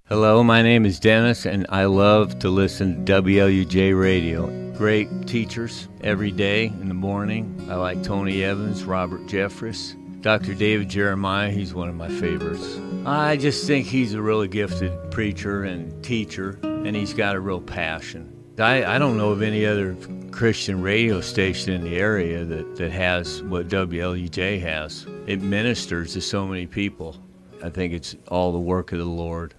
Hello, my name is Dennis, and I love to listen to WLUJ Radio. Great teachers every day in the morning. I like Tony Evans, Robert Jeffress, Dr. David Jeremiah. He's one of my favorites. I just think he's a really gifted preacher and teacher, and he's got a real passion. I don't know of any other Christian radio station in the area that has what WLUJ has. It ministers to so many people. I think it's all the work of the Lord.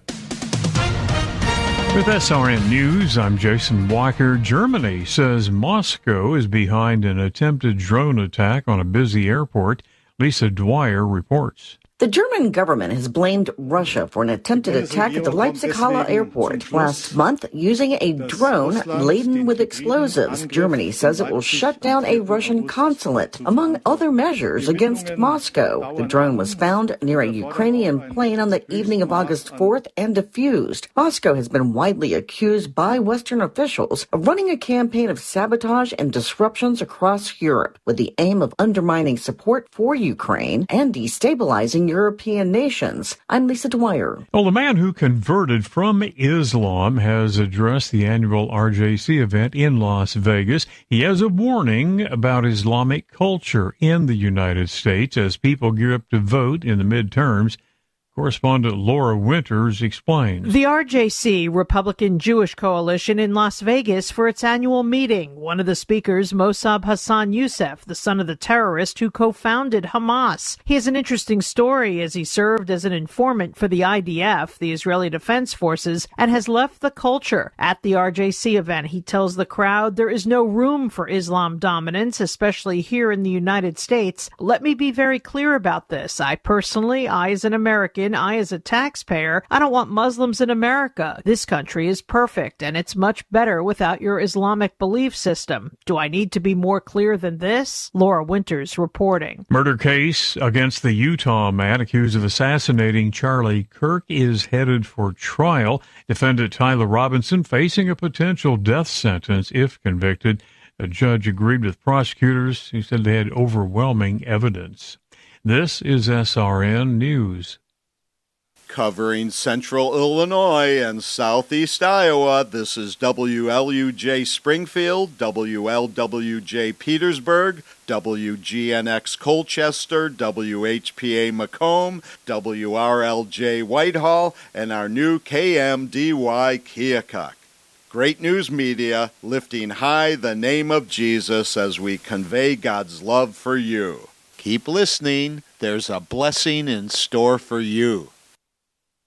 With SRN News, I'm Jason Walker. Germany says Moscow is behind an attempted drone attack on a busy airport. Lisa Dwyer reports. The German government has blamed Russia for an attempted attack at the Leipzig-Halle airport last month using a drone laden with explosives. Germany says it will shut down a Russian consulate, among other measures against Moscow. The drone was found near a Ukrainian plane on the evening of August 4th and defused. Moscow has been widely accused by Western officials of running a campaign of sabotage and disruptions across Europe with the aim of undermining support for Ukraine and destabilizing European nations. I'm Lisa Dwyer. Well, the man who converted from Islam has addressed the annual RJC event in Las Vegas. He has a warning about Islamic culture in the United States as people gear up to vote in the midterms. Correspondent Laura Winters explains. The RJC, Republican Jewish Coalition in Las Vegas for its annual meeting. One of the speakers, Mossab Hassan Youssef, the son of the terrorist who co-founded Hamas. He has an interesting story as he served as an informant for the IDF, the Israeli Defense Forces, and has left the culture. At the RJC event, he tells the crowd there is no room for Islam dominance, especially here in the United States. Let me be very clear about this. I as an American, I as a taxpayer, I don't want Muslims in America. This country is perfect, and it's much better without your Islamic belief system. Do I need to be more clear than this? Laura Winters reporting. Murder case against the Utah man accused of assassinating Charlie Kirk is headed for trial. Defendant Tyler Robinson facing a potential death sentence if convicted. A judge agreed with prosecutors who said they had overwhelming evidence. This is SRN News. Covering central Illinois and southeast Iowa, this is WLUJ Springfield, WLWJ Petersburg, WGNX Colchester, WHPA Macomb, WRLJ Whitehall, and our new KMDY Keokuk. Great news media lifting high the name of Jesus as we convey God's love for you. Keep listening. There's a blessing in store for you.